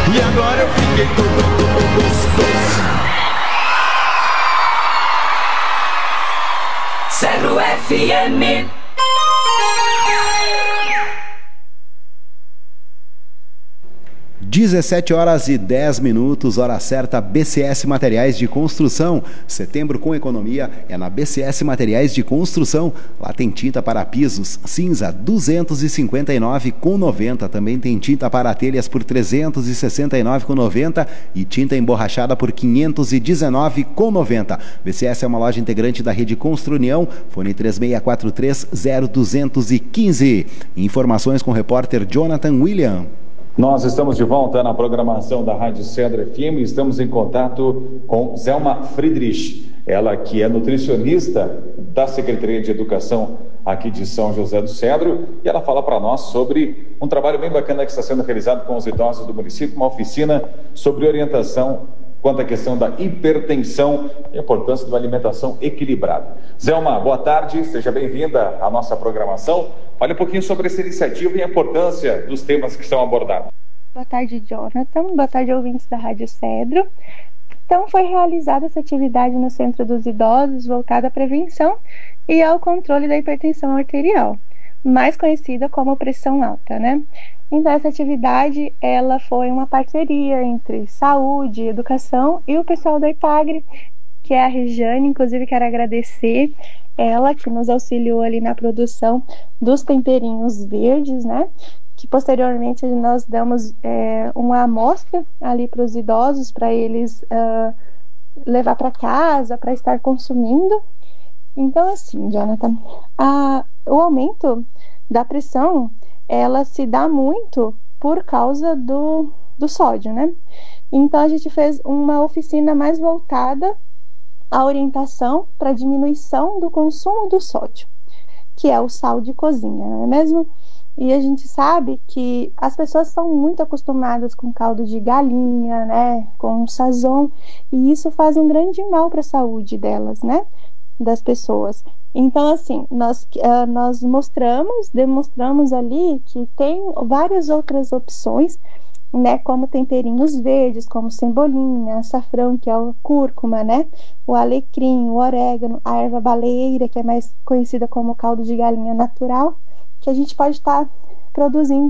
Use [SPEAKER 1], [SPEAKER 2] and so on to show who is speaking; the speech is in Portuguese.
[SPEAKER 1] E agora eu fiquei todo gostoso.
[SPEAKER 2] Zero FM.
[SPEAKER 3] Dezessete horas e 10 minutos, hora certa, BCS Materiais de Construção. Setembro com economia é na BCS Materiais de Construção. Lá tem tinta para pisos cinza 259,90. Também tem tinta para telhas por 369,90 e tinta emborrachada por 519,90. BCS é uma loja integrante da rede Construnião. Fone 36430215. Informações com o repórter Jonathan William.
[SPEAKER 4] Nós estamos de volta na programação da Rádio Cedro FM e estamos em contato com Zelma Friedrich, ela que é nutricionista da Secretaria de Educação aqui de São José do Cedro, e ela fala para nós sobre um trabalho bem bacana que está sendo realizado com os idosos do município, uma oficina sobre orientação quanto à questão da hipertensão e a importância de uma alimentação equilibrada. Zelma, boa tarde, seja bem-vinda à nossa programação. Fale um pouquinho sobre essa iniciativa e a importância dos temas que são abordados.
[SPEAKER 5] Boa tarde, Jonathan. Boa tarde, ouvintes da Rádio Cedro. Então, foi realizada essa atividade no Centro dos Idosos, voltada à prevenção e ao controle da hipertensão arterial, mais conhecida como pressão alta, né? Então, essa atividade, ela foi uma parceria entre saúde, educação e o pessoal da Ipagre, que é a Regiane. Inclusive, quero agradecer ela que nos auxiliou ali na produção dos temperinhos verdes, né? Que posteriormente nós damos uma amostra ali para os idosos, para eles levar para casa, para estar consumindo. Então, assim, Jonathan, o aumento da pressão, ela se dá muito por causa do sódio, né? Então, a gente fez uma oficina mais voltada à orientação para diminuição do consumo do sódio, que é o sal de cozinha, não é mesmo? E a gente sabe que as pessoas são muito acostumadas com caldo de galinha, né? Com sazon, e isso faz um grande mal para a saúde delas, né? Das pessoas. Então, assim, nós demonstramos ali que tem várias outras opções, né, como temperinhos verdes, como cebolinha, açafrão, que é o cúrcuma, né, o alecrim, o orégano, a erva baleeira, que é mais conhecida como caldo de galinha natural, que a gente pode estar produzindo